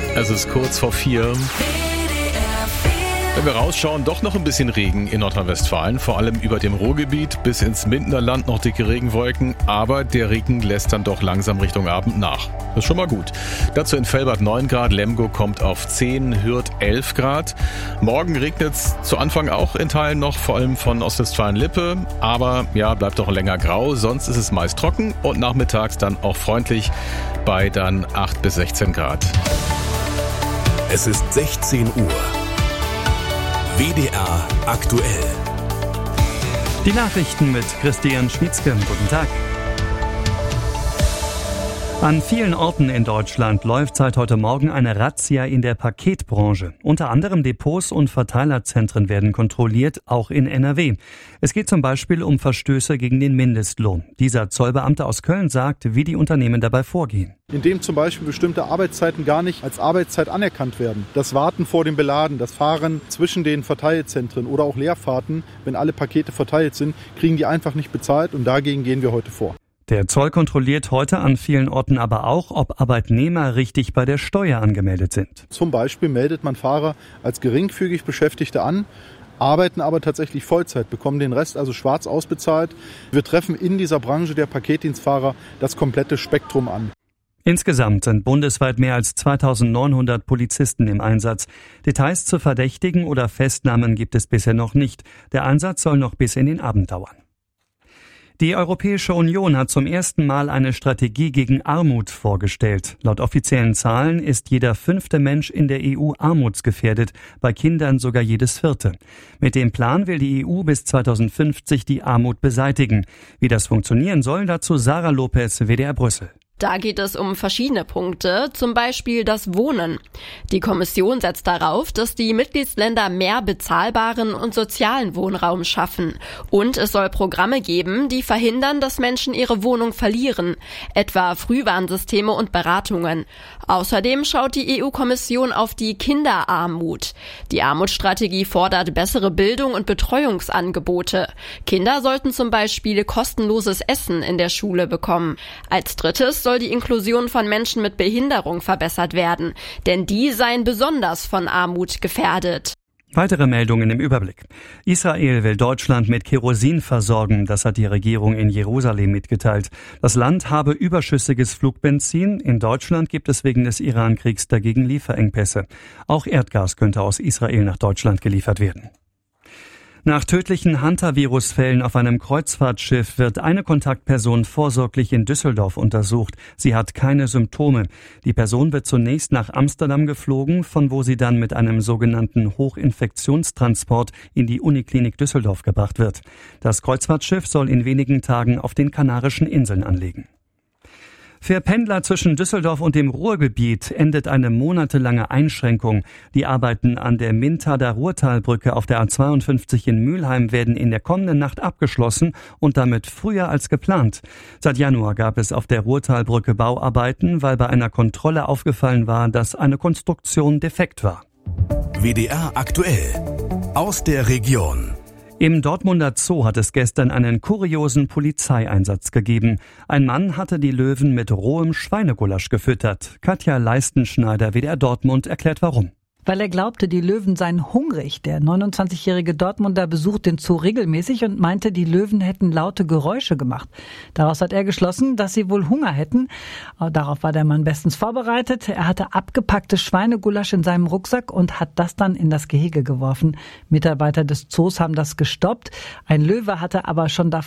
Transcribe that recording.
Es ist kurz vor 4. Wenn wir rausschauen, doch noch ein bisschen Regen in Nordrhein-Westfalen, vor allem über dem Ruhrgebiet bis ins Mindener Land noch dicke Regenwolken, aber der Regen lässt dann doch langsam Richtung Abend nach. Das ist schon mal gut. Dazu in Velbert 9 Grad, Lemgo kommt auf 10, Hürth 11 Grad. Morgen regnet es zu Anfang auch in Teilen noch, vor allem von Ostwestfalen-Lippe, aber ja, bleibt doch länger grau, sonst ist es meist trocken und nachmittags dann auch freundlich bei dann 8 bis 16 Grad. Es ist 16 Uhr. WDR aktuell. Die Nachrichten mit Christian Schmitzke. Guten Tag. An vielen Orten in Deutschland läuft seit heute Morgen eine Razzia in der Paketbranche. Unter anderem Depots und Verteilerzentren werden kontrolliert, auch in NRW. Es geht zum Beispiel um Verstöße gegen den Mindestlohn. Dieser Zollbeamte aus Köln sagt, wie die Unternehmen dabei vorgehen. Indem zum Beispiel bestimmte Arbeitszeiten gar nicht als Arbeitszeit anerkannt werden. Das Warten vor dem Beladen, das Fahren zwischen den Verteilzentren oder auch Leerfahrten, wenn alle Pakete verteilt sind, kriegen die einfach nicht bezahlt und dagegen gehen wir heute vor. Der Zoll kontrolliert heute an vielen Orten aber auch, ob Arbeitnehmer richtig bei der Steuer angemeldet sind. Zum Beispiel meldet man Fahrer als geringfügig Beschäftigte an, arbeiten aber tatsächlich Vollzeit, bekommen den Rest also schwarz ausbezahlt. Wir treffen in dieser Branche der Paketdienstfahrer das komplette Spektrum an. Insgesamt sind bundesweit mehr als 2900 Polizisten im Einsatz. Details zu Verdächtigen oder Festnahmen gibt es bisher noch nicht. Der Einsatz soll noch bis in den Abend dauern. Die Europäische Union hat zum ersten Mal eine Strategie gegen Armut vorgestellt. Laut offiziellen Zahlen ist jeder 5. Mensch in der EU armutsgefährdet, bei Kindern sogar jedes 4. Mit dem Plan will die EU bis 2050 die Armut beseitigen. Wie das funktionieren soll, dazu Sarah Lopez, WDR Brüssel. Da geht es um verschiedene Punkte, zum Beispiel das Wohnen. Die Kommission setzt darauf, dass die Mitgliedsländer mehr bezahlbaren und sozialen Wohnraum schaffen. Und es soll Programme geben, die verhindern, dass Menschen ihre Wohnung verlieren, etwa Frühwarnsysteme und Beratungen. Außerdem schaut die EU-Kommission auf die Kinderarmut. Die Armutsstrategie fordert bessere Bildung und Betreuungsangebote. Kinder sollten zum Beispiel kostenloses Essen in der Schule bekommen. Als drittes soll die Inklusion von Menschen mit Behinderung verbessert werden, denn die seien besonders von Armut gefährdet. Weitere Meldungen im Überblick. Israel will Deutschland mit Kerosin versorgen, das hat die Regierung in Jerusalem mitgeteilt. Das Land habe überschüssiges Flugbenzin. In Deutschland gibt es wegen des Iran-Kriegs dagegen Lieferengpässe. Auch Erdgas könnte aus Israel nach Deutschland geliefert werden. Nach tödlichen Hantavirus-Fällen auf einem Kreuzfahrtschiff wird eine Kontaktperson vorsorglich in Düsseldorf untersucht. Sie hat keine Symptome. Die Person wird zunächst nach Amsterdam geflogen, von wo sie dann mit einem sogenannten Hochinfektionstransport in die Uniklinik Düsseldorf gebracht wird. Das Kreuzfahrtschiff soll in wenigen Tagen auf den Kanarischen Inseln anlegen. Für Pendler zwischen Düsseldorf und dem Ruhrgebiet endet eine monatelange Einschränkung. Die Arbeiten an der Mintader Ruhrtalbrücke auf der A52 in Mülheim werden in der kommenden Nacht abgeschlossen und damit früher als geplant. Seit Januar gab es auf der Ruhrtalbrücke Bauarbeiten, weil bei einer Kontrolle aufgefallen war, dass eine Konstruktion defekt war. WDR aktuell. Aus der Region. Im Dortmunder Zoo hat es gestern einen kuriosen Polizeieinsatz gegeben. Ein Mann hatte die Löwen mit rohem Schweinegulasch gefüttert. Katja Leistenschneider, WDR Dortmund, erklärt warum. Weil er glaubte, die Löwen seien hungrig. Der 29-jährige Dortmunder besucht den Zoo regelmäßig und meinte, die Löwen hätten laute Geräusche gemacht. Daraus hat er geschlossen, dass sie wohl Hunger hätten. Darauf war der Mann bestens vorbereitet. Er hatte abgepacktes Schweinegulasch in seinem Rucksack und hat das dann in das Gehege geworfen. Mitarbeiter des Zoos haben das gestoppt. Ein Löwe hatte aber schon davon